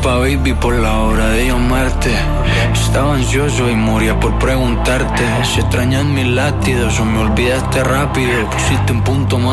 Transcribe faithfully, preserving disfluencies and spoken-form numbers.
disculpa, baby, por la hora de llamarte. Estaba ansioso y moría por preguntarte si extrañas mis latidos o me olvidaste rápido. Pusiste un punto más